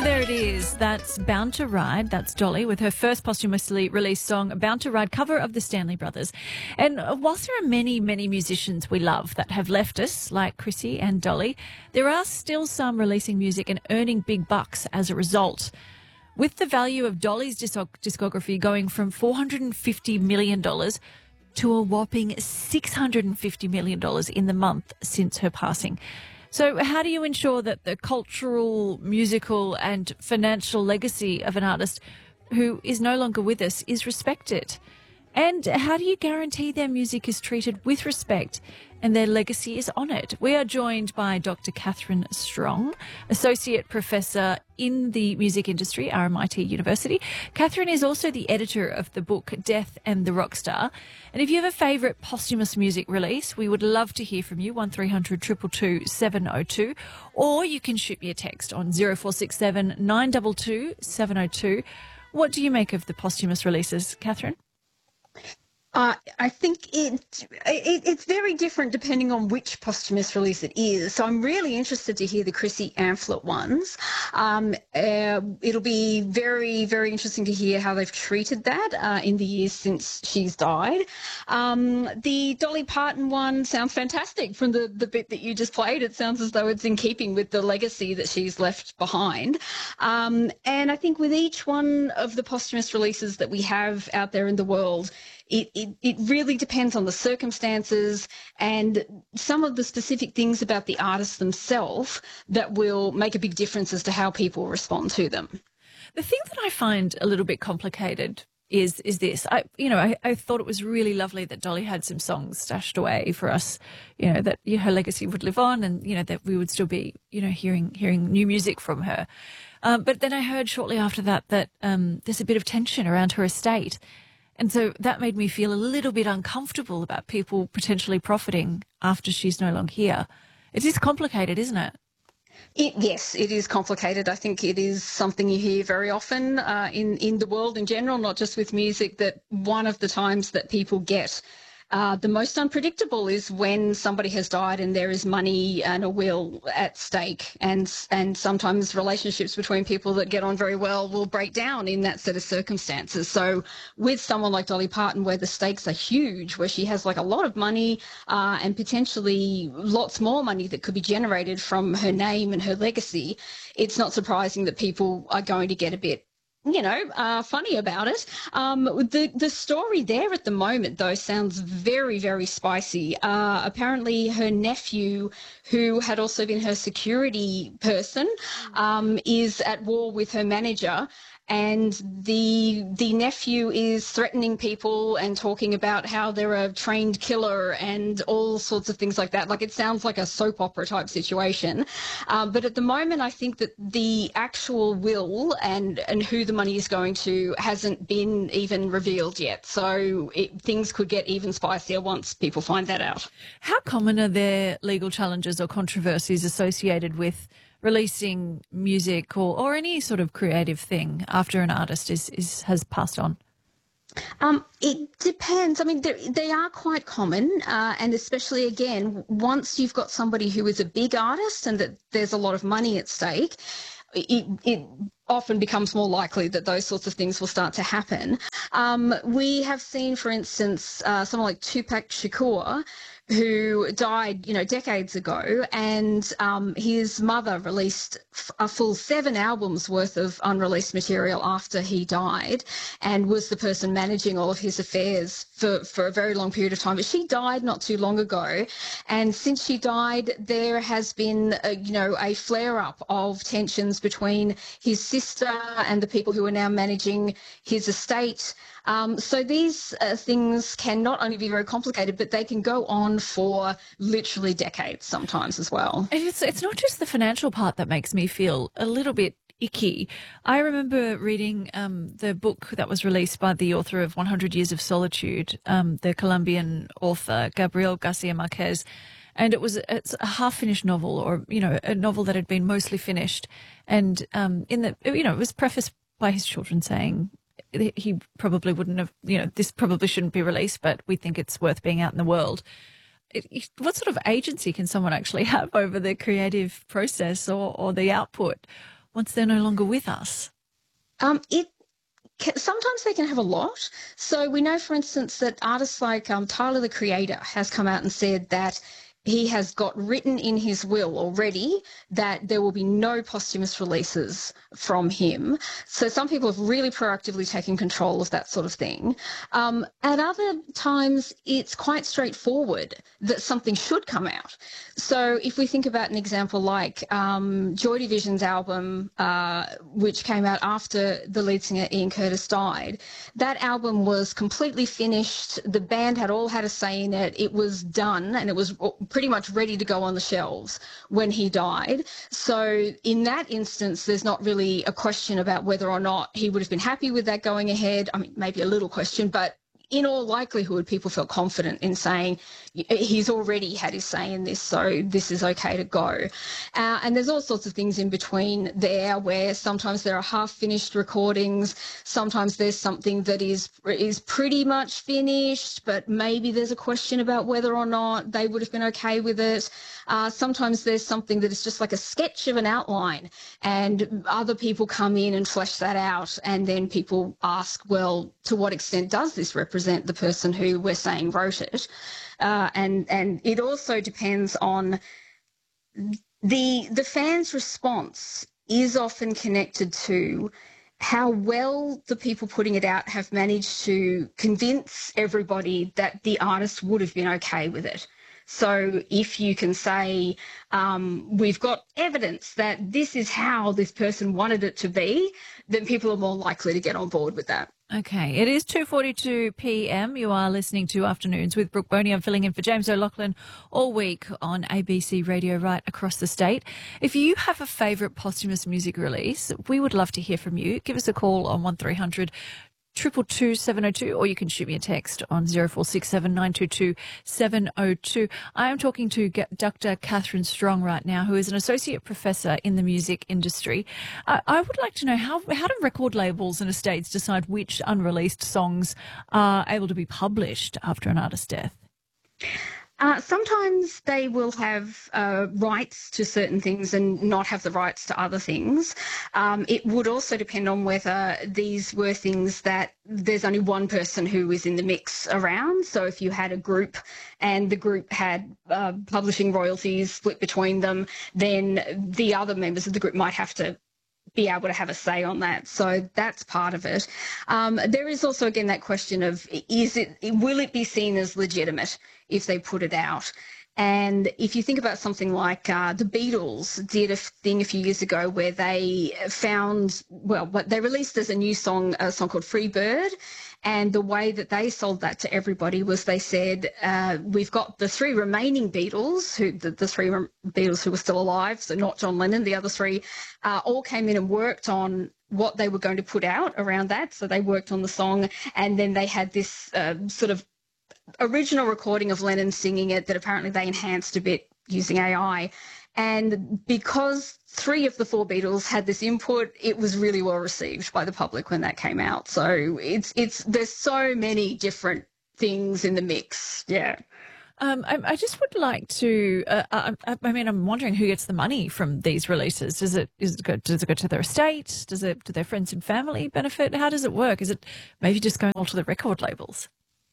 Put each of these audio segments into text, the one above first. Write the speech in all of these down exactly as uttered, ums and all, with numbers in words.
there it is. That's Bound to Ride. That's Dolly with her first posthumously released song, Bound to Ride, cover of the Stanley Brothers. And whilst there are many, many musicians we love that have left us, like Chrissy and Dolly, there are still some releasing music and earning big bucks as a result. With the value of Dolly's discog- discography going from four hundred fifty million dollars to a whopping six hundred fifty million dollars in the month since her passing. So how do you ensure that the cultural, musical and financial legacy of an artist who is no longer with us is respected? And how do you guarantee their music is treated with respect and their legacy is honoured? We are joined by Doctor Catherine Strong, Associate Professor in the Music Industry, R M I T University. Catherine is also the editor of the book Death and the Rockstar. And if you have a favourite posthumous music release, we would love to hear from you, one three hundred two two two seven oh two, or you can shoot me a text on zero four six seven nine two two seven oh two. What do you make of the posthumous releases, Catherine? Uh, I think it, it it's very different depending on which posthumous release it is. So I'm really interested to hear the Chrissy Amphlett ones. Um, uh, it'll be very, very interesting to hear how they've treated that uh, in the years since she's died. Um, the Dolly Parton one sounds fantastic from the, the bit that you just played. It sounds as though it's in keeping with the legacy that she's left behind. Um, and I think with each one of the posthumous releases that we have out there in the world, It, it, it really depends on the circumstances and some of the specific things about the artists themselves that will make a big difference as to how people respond to them. The thing that I find a little bit complicated is is this. I, you know, I, I thought it was really lovely that Dolly had some songs stashed away for us, you know, that you know, her legacy would live on and, you know, that we would still be, you know, hearing hearing new music from her. Um, but then I heard shortly after that that um, there's a bit of tension around her estate. And so that made me feel a little bit uncomfortable about people potentially profiting after she's no longer here. It is complicated, isn't it? It, yes, it is complicated. I think it is something you hear very often uh, in, in the world in general, not just with music, that one of the times that people get Uh, the most unpredictable is when somebody has died and there is money and a will at stake, and and sometimes relationships between people that get on very well will break down in that set of circumstances. So with someone like Dolly Parton, where the stakes are huge, where she has like a lot of money uh, and potentially lots more money that could be generated from her name and her legacy, it's not surprising that people are going to get a bit you know, uh, funny about it. Um, the, the story there at the moment, though, sounds very, very spicy. Uh, apparently her nephew, who had also been her security person, um, is at war with her manager. And the the nephew is threatening people and talking about how they're a trained killer and all sorts of things like that. Like, it sounds like a soap opera type situation. Um, but at the moment, I think that the actual will and, and who the money is going to hasn't been even revealed yet. So it, things could get even spicier once people find that out. How common are there legal challenges or controversies associated with releasing music or, or any sort of creative thing after an artist is, is has passed on? Um, it depends. I mean, they are quite common, uh, and especially, again, once you've got somebody who is a big artist and that there's a lot of money at stake, it, it often becomes more likely that those sorts of things will start to happen. Um, we have seen, for instance, uh, someone like Tupac Shakur, who died, you know, decades ago, and um, his mother released f- a full seven albums worth of unreleased material after he died, and was the person managing all of his affairs for, for a very long period of time. But she died not too long ago, and since she died, there has been, a, you know, a flare-up of tensions between his sister and the people who are now managing his estate. Um, so these uh, things can not only be very complicated, but they can go on for literally decades sometimes as well. And it's, it's not just the financial part that makes me feel a little bit icky. I remember reading um, the book that was released by the author of one hundred Years of Solitude, um, the Colombian author Gabriel Garcia Marquez, and it was it's a half-finished novel, or, you know, a novel that had been mostly finished. And um, in the, you know, it was prefaced by his children saying he probably wouldn't have, you know, this probably shouldn't be released, but we think it's worth being out in the world. It, it, what sort of agency can someone actually have over the creative process or, or the output once they're no longer with us? Um, it Sometimes they can have a lot. So we know, for instance, that artists like um, Tyler, the Creator, has come out and said that he has got written in his will already that there will be no posthumous releases from him. So some people have really proactively taken control of that sort of thing. Um, at other times, it's quite straightforward that something should come out. So if we think about an example like um, Joy Division's album, uh, which came out after the lead singer Ian Curtis died, that album was completely finished. The band had all had a say in it. It was done, and it was pretty much ready to go on the shelves when he died. So in that instance, there's not really a question about whether or not he would have been happy with that going ahead. I mean, maybe a little question, but in all likelihood, people felt confident in saying he's already had his say in this, so this is okay to go. Uh, and there's all sorts of things in between there where sometimes there are half-finished recordings, sometimes there's something that is is pretty much finished, but maybe there's a question about whether or not they would have been okay with it. Uh, sometimes there's something that is just like a sketch of an outline, and other people come in and flesh that out, and then people ask, well, to what extent does this represent the person who we're saying wrote it? Uh, and and it also depends on the the fans' response is often connected to how well the people putting it out have managed to convince everybody that the artist would have been okay with it. So if you can say, um, we've got evidence that this is how this person wanted it to be, then people are more likely to get on board with that. Okay, it is two forty-two p m. You are listening to Afternoons with Brooke Boney. I'm filling in for James O'Loughlin all week on A B C Radio right across the state. If you have a favourite posthumous music release, we would love to hear from you. Give us a call on one three hundred two two two seven oh two, or you can shoot me a text on zero four six seven nine two two seven oh two. I am talking to Doctor Catherine Strong right now, who is an associate professor in the music industry. Uh, I would like to know how how do record labels and estates decide which unreleased songs are able to be published after an artist's death? Uh, sometimes they will have uh, rights to certain things and not have the rights to other things. Um, it would also depend on whether these were things that there's only one person who is in the mix around. So if you had a group and the group had uh, publishing royalties split between them, then the other members of the group might have to be able to have a say on that. So that's part of it. Um, there is also, again, that question of, is it, will it be seen as legitimate if they put it out? And if you think about something like uh, the Beatles did a thing a few years ago where they found, well, what they released as a new song, a song called Free Bird. And the way that they sold that to everybody was they said, uh, we've got the three remaining Beatles, who the, the three re- Beatles who were still alive, so not John Lennon, the other three, uh, all came in and worked on what they were going to put out around that. So they worked on the song, and then they had this uh, sort of original recording of Lennon singing it that apparently they enhanced a bit using A I. And because three of the four Beatles had this input, it was really well received by the public when that came out. So it's it's there's so many different things in the mix. Yeah. Um, I, I just would like to. Uh, I, I mean, I'm wondering who gets the money from these releases. Does it is it go, does it go to their estate? Does it do their friends and family benefit? How does it work? Is it maybe just going all to the record labels?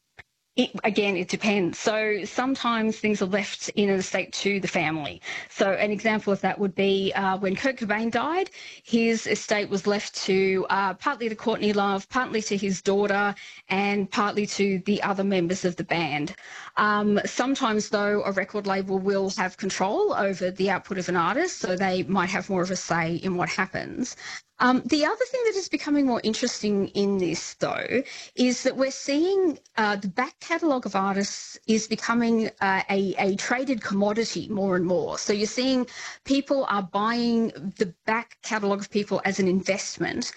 It, again, it depends. So sometimes things are left in an estate to the family. So an example of that would be uh, when Kurt Cobain died, his estate was left to uh, partly to Courtney Love, partly to his daughter, and partly to the other members of the band. Um, sometimes, though, a record label will have control over the output of an artist, so they might have more of a say in what happens. Um, the other thing that is becoming more interesting in this, though, is that we're seeing uh, the back catalogue of artists is becoming uh, a, a traded commodity more and more. So you're seeing people are buying the back catalogue of people as an investment.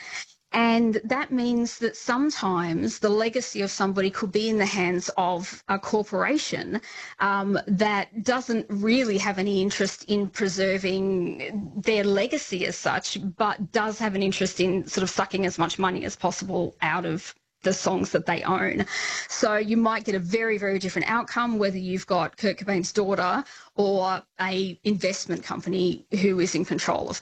And that means that sometimes the legacy of somebody could be in the hands of a corporation um, that doesn't really have any interest in preserving their legacy as such, but does have an interest in sort of sucking as much money as possible out of the songs that they own. So you might get a very, very different outcome whether you've got Kurt Cobain's daughter or a investment company who is in control of that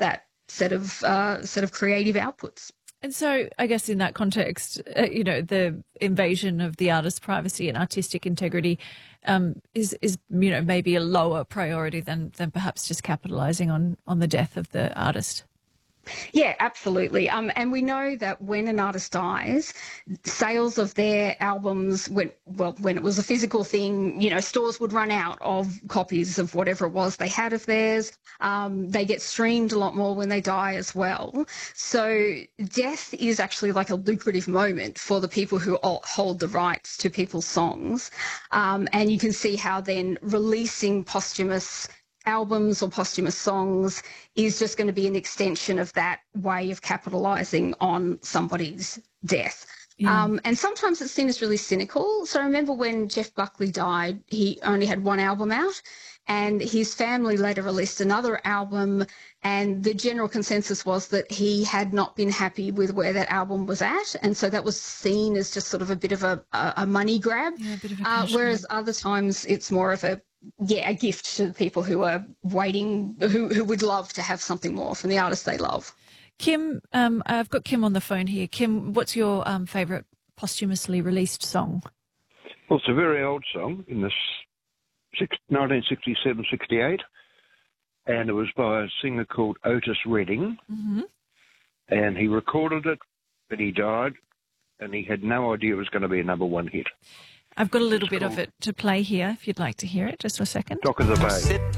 set of uh, set of creative outputs. And so I guess in that context, uh, you know, the invasion of the artist's privacy and artistic integrity um, is, is, you know, maybe a lower priority than, than perhaps just capitalising on, on the death of the artist. Yeah, absolutely. Um, and we know that when an artist dies, sales of their albums, when, well, when it was a physical thing, you know, stores would run out of copies of whatever it was they had of theirs. Um, they get streamed a lot more when they die as well. So death is actually like a lucrative moment for the people who hold the rights to people's songs. Um, and you can see how then releasing posthumous albums or posthumous songs is just going to be an extension of that way of capitalising on somebody's death. Yeah. Um, and sometimes it's seen as really cynical. So I remember when Jeff Buckley died, he only had one album out, and his family later released another album, and the general consensus was that he had not been happy with where that album was at, and so that was seen as just sort of a bit of a, a money grab. Yeah, a bit of a uh, whereas other times it's more of a yeah, a gift to the people who are waiting, who, who would love to have something more from the artist they love. Kim, um, I've got Kim on the phone here. Kim, what's your um, favourite posthumously released song? Well, it's a very old song in the nineteen sixty-seven sixty-eight, and it was by a singer called Otis Redding, mm-hmm. and he recorded it, but he died, and he had no idea it was going to be a number one hit. I've got a little bit of it to play here if you'd like to hear it, just for a second. Dock of the Bay.